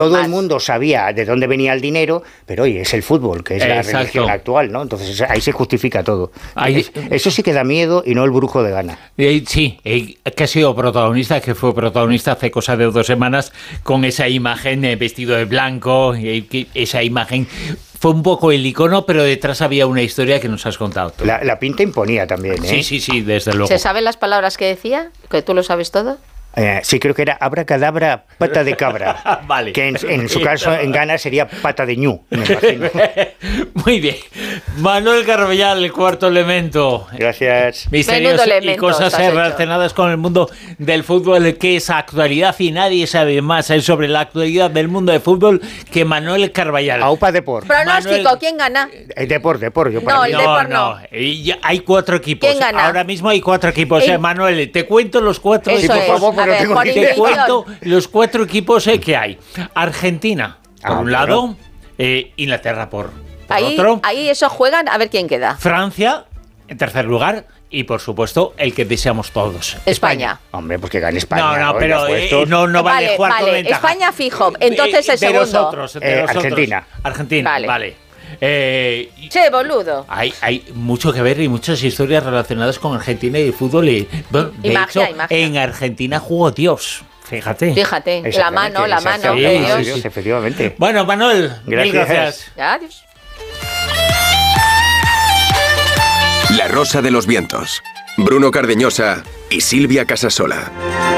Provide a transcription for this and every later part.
Todo el mundo sabía de dónde venía el dinero, pero oye, es el fútbol, que es la religión actual, ¿no? Entonces ahí se justifica todo. Eso sí que da miedo y no el brujo de Ghana. Sí, que ha sido protagonista, que fue protagonista hace cosa de 2 semanas con esa imagen vestido de blanco, esa imagen fue un poco el icono, pero detrás había una historia que nos has contado tú. La pinta imponía también, ¿eh? Sí, desde luego. ¿Se saben las palabras que decía? ¿Que tú lo sabes todo? Sí, creo que era abracadabra, pata de cabra. Vale. Que en su caso, en Ghana, sería pata de ñu, me imagino. Muy bien. Manuel Carballal, el cuarto elemento. Gracias. Misterios y cosas relacionadas con el mundo del fútbol, que es actualidad, y nadie sabe más sobre la actualidad del mundo del fútbol que Manuel Carballal. Aupa Depor. Pronóstico, ¿quién gana? Depor. Yo para mí. No. Hay 4 equipos. ¿Quién gana? Ahora mismo hay 4 equipos. Manuel, te cuento los 4 equipos. Sí, por favor. Te cuento los 4 equipos que hay. Argentina, por un lado, Inglaterra por otro. Ahí esos juegan, a ver quién queda. Francia, en tercer lugar, y por supuesto, el que deseamos todos. España. Hombre, pues que gane España. No, pero no vale jugar con ventaja. España fijo, entonces el segundo. Argentina, vale. Che, boludo. Hay mucho que ver y muchas historias relacionadas con Argentina y el fútbol. De hecho, en Argentina jugó Dios. Fíjate, la mano de Dios, efectivamente. Bueno, Manuel, mil gracias. Adiós. La Rosa de los Vientos. Bruno Cardeñosa y Silvia Casasola.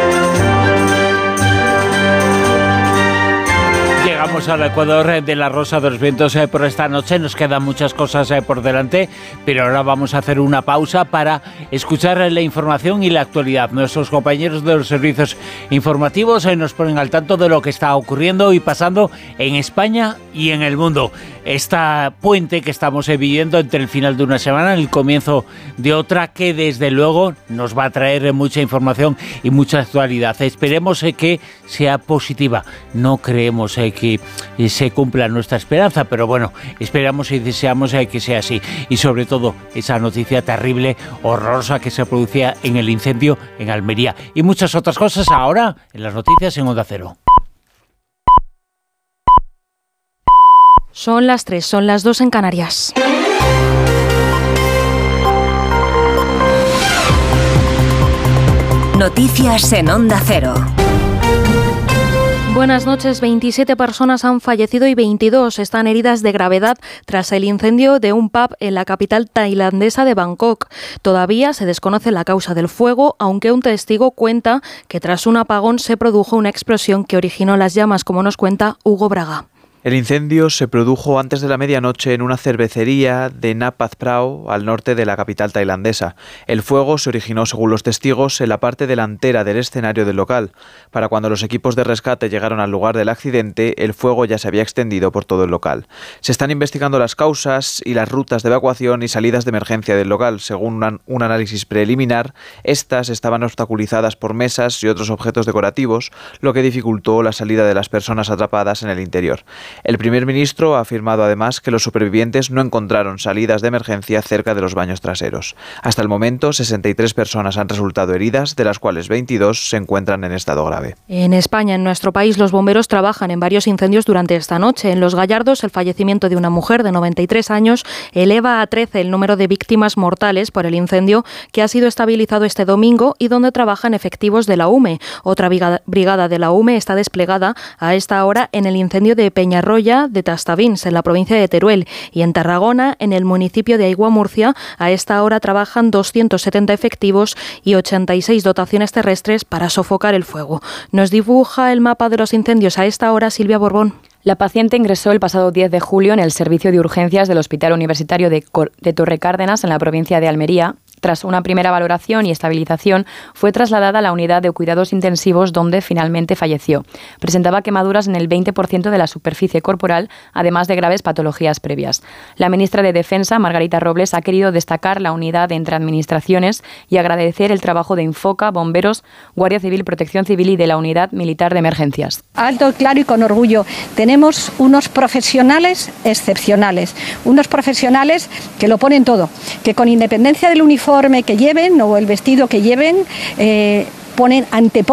Llegamos al Ecuador de la Rosa de los Vientos por esta noche. Nos quedan muchas cosas por delante, pero ahora vamos a hacer una pausa para escuchar la información y la actualidad. Nuestros compañeros de los servicios informativos nos ponen al tanto de lo que está ocurriendo y pasando en España y en el mundo. Esta puente que estamos viviendo entre el final de una semana y el comienzo de otra, que desde luego nos va a traer mucha información y mucha actualidad. Esperemos que sea positiva. No creemos que se cumpla nuestra esperanza, pero bueno, esperamos y deseamos que sea así. Y sobre todo esa noticia terrible, horrorosa, que se producía en el incendio en Almería. Y muchas otras cosas ahora en las noticias en Onda Cero. Son las 3, son las 2 en Canarias. Noticias en Onda Cero. Buenas noches. 27 personas han fallecido y 22 están heridas de gravedad tras el incendio de un pub en la capital tailandesa de Bangkok. Todavía se desconoce la causa del fuego, aunque un testigo cuenta que tras un apagón se produjo una explosión que originó las llamas, como nos cuenta Hugo Braga. El incendio se produjo antes de la medianoche en una cervecería de Nat Phra Prao, al norte de la capital tailandesa. El fuego se originó, según los testigos, en la parte delantera del escenario del local. Para cuando los equipos de rescate llegaron al lugar del accidente, el fuego ya se había extendido por todo el local. Se están investigando las causas y las rutas de evacuación y salidas de emergencia del local. Según un análisis preliminar, estas estaban obstaculizadas por mesas y otros objetos decorativos, lo que dificultó la salida de las personas atrapadas en el interior. El primer ministro ha afirmado además que los supervivientes no encontraron salidas de emergencia cerca de los baños traseros. Hasta el momento, 63 personas han resultado heridas, de las cuales 22 se encuentran en estado grave. En España, en nuestro país, los bomberos trabajan en varios incendios durante esta noche. En Los Gallardos, el fallecimiento de una mujer de 93 años eleva a 13 el número de víctimas mortales por el incendio, que ha sido estabilizado este domingo y donde trabajan efectivos de la UME. Otra brigada de la UME está desplegada a esta hora en el incendio de Peñarroya de Tastavins, en la provincia de Teruel, y en Tarragona, en el municipio de Aigua Murcia, a esta hora trabajan 270 efectivos y 86 dotaciones terrestres para sofocar el fuego. Nos dibuja el mapa de los incendios a esta hora Silvia Borbón. La paciente ingresó el pasado 10 de julio en el servicio de urgencias del Hospital Universitario de Torrecárdenas, en la provincia de Almería. Tras una primera valoración y estabilización, fue trasladada a la unidad de cuidados intensivos, donde finalmente falleció. Presentaba quemaduras en el 20% de la superficie corporal, además de graves patologías previas. La ministra de Defensa, Margarita Robles, ha querido destacar la unidad entre administraciones y agradecer el trabajo de Infoca, Bomberos, Guardia Civil, Protección Civil y de la Unidad Militar de Emergencias. Alto, claro y con orgullo. Tenemos unos profesionales excepcionales, unos profesionales que lo ponen todo, que con independencia del uniforme que lleven o el vestido que lleven, ponen anteponen